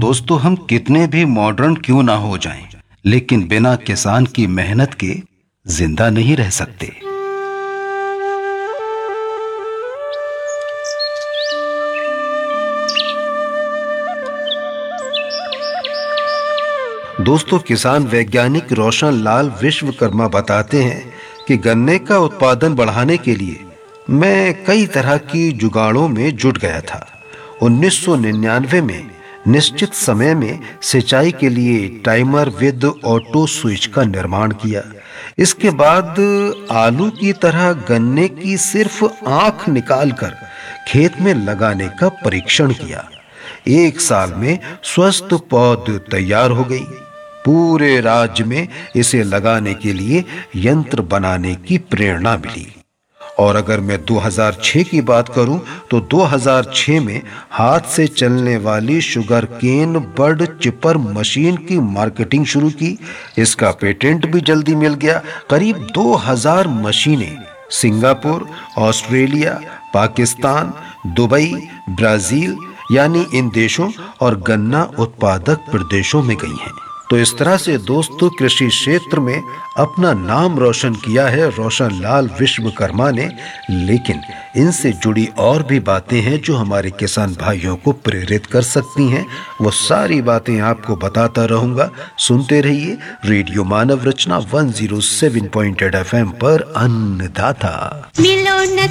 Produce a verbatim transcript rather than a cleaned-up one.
दोस्तों, हम कितने भी मॉडर्न क्यों ना हो जाएं, लेकिन बिना किसान की मेहनत के जिंदा नहीं रह सकते। दोस्तों, किसान वैज्ञानिक रोशन लाल विश्वकर्मा बताते हैं कि गन्ने का उत्पादन बढ़ाने के लिए मैं कई तरह की जुगाड़ों में जुट गया था। उन्नीस सौ निन्यानवे में निश्चित समय में सिंचाई के लिए टाइमर विद ऑटो स्विच का निर्माण किया। इसके बाद आलू की तरह गन्ने की सिर्फ आंख निकालकर खेत में लगाने का परीक्षण किया। एक साल में स्वस्थ पौध तैयार हो गई। पूरे राज्य में इसे लगाने के लिए यंत्र बनाने की प्रेरणा मिली। और अगर मैं दो हज़ार छह की बात करूं तो दो हज़ार छह में हाथ से चलने वाली शुगर केन बड चिपर मशीन की मार्केटिंग शुरू की। इसका पेटेंट भी जल्दी मिल गया। करीब दो हज़ार मशीनें Singapore, Australia, Pakistan, Dubai, Brazil यानी इन देशों और गन्ना उत्पादक प्रदेशों में गई हैं। तो इस तरह से दोस्तों, कृषि क्षेत्र में अपना नाम रोशन किया है रोशन लाल विश्वकर्मा ने। लेकिन इनसे जुड़ी और भी बातें हैं जो हमारे किसान भाइयों को प्रेरित कर सकती हैं। वो सारी बातें आपको बताता रहूंगा। सुनते रहिए रेडियो मानव रचना एक सौ सात पॉइंट आठ एफ एम पर अन्नदाता। मिलो न